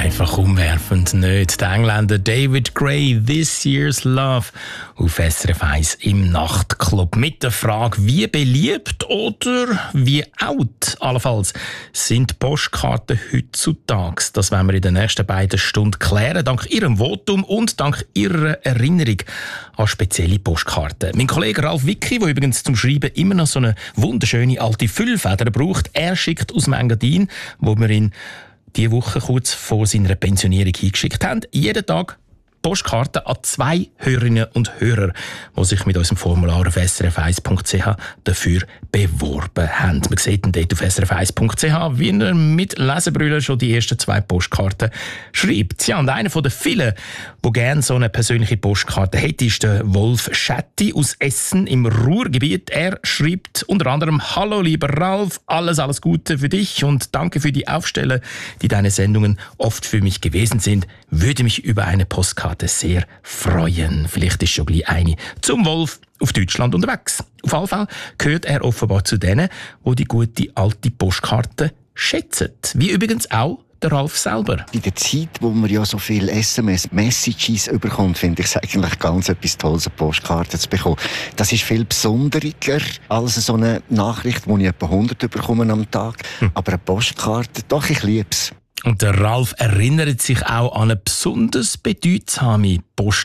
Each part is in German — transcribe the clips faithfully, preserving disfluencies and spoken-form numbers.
einfach umwerfend nicht. Der Engländer David Gray, «This Year's Love» auf S R F eins im Nachtclub. Mit der Frage, wie beliebt oder wie out allenfalls sind Postkarten heutzutage? Das werden wir in den nächsten beiden Stunden klären, dank Ihrem Votum und dank Ihrer Erinnerung an spezielle Postkarten. Mein Kollege Ralf Wicki, der übrigens zum Schreiben immer noch so eine wunderschöne alte Füllfeder braucht, er schickt aus dem Engadin, wo wir ihn diese Woche kurz vor seiner Pensionierung hingeschickt haben, jeden Tag Postkarten an zwei Hörerinnen und Hörer, die sich mit unserem Formular auf s r f eins punkt c h dafür beworben haben. Man sieht ihn dort auf s r f eins punkt c h, wie er mit Lesebrüllen schon die ersten zwei Postkarten schreibt. Ja, und einer von den vielen, der gerne so eine persönliche Postkarte hätte, ist der Wolf Schetti aus Essen im Ruhrgebiet. Er schreibt unter anderem: «Hallo lieber Ralf, alles, alles Gute für dich und danke für die Aufsteller, die deine Sendungen oft für mich gewesen sind. Würde mich über eine Postkarte sehr freuen.» Vielleicht ist schon gleich eine zum Wolf auf Deutschland unterwegs. Auf jeden Fall gehört er offenbar zu denen, die die gute alte Postkarte schätzen. Wie übrigens auch der Ralf selber. In der Zeit, wo man ja so viele S M S-Messages überkommt, finde ich es eigentlich ganz etwas Tolles, eine Postkarte zu bekommen. Das ist viel besonderer als so eine Nachricht, die ich etwa hundert bekomme am Tag. Hm. Aber eine Postkarte, doch, ich liebe es. Und der Ralf erinnert sich auch an eine besonders bedeutsame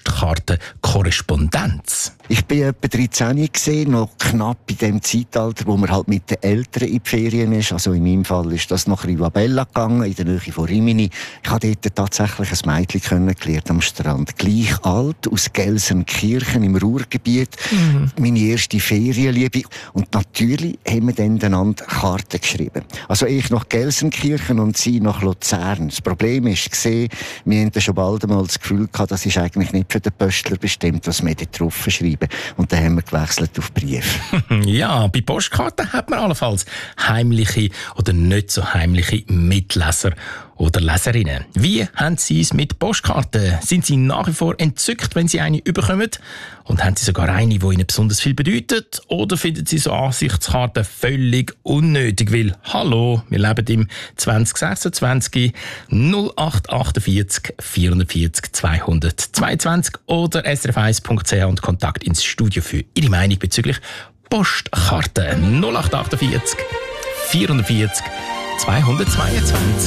Postkartenkorrespondenz. Ich war etwa dreizehn gewesen, noch knapp in dem Zeitalter, wo man halt mit den Eltern in die Ferien ist. Also in meinem Fall ist das nach Rivabella gegangen, in der Nähe von Rimini. Ich habe dort tatsächlich ein Mädchen kennengelernt am Strand. Gleich alt, aus Gelsenkirchen im Ruhrgebiet. Mhm. Meine erste Ferienliebe. Und natürlich haben wir dann einander Karten geschrieben. Also ich nach Gelsenkirchen und sie nach Luzern. Das Problem war, wir hatten schon bald einmal das Gefühl gehabt, das ist eigentlich nicht für den Pöstler bestimmt, was wir da drauf schreiben. Und dann haben wir gewechselt auf Brief. Ja, bei Postkarten hat man allenfalls heimliche oder nicht so heimliche Mitleser oder Leserinnen. Wie haben Sie es mit Postkarten? Sind Sie nach wie vor entzückt, wenn Sie eine überkommen? Und haben Sie sogar eine, die Ihnen besonders viel bedeutet? Oder finden Sie so Ansichtskarten völlig unnötig? Weil, hallo, wir leben im zwanzig sechsundzwanzig, null acht achtundvierzig vierundvierzig zweihundertzweiundzwanzig oder s r f eins punkt c h und Kontakt ins Studio für Ihre Meinung bezüglich Postkarten null acht achtundvierzig vierundvierzig zweihundertzweiundzwanzig.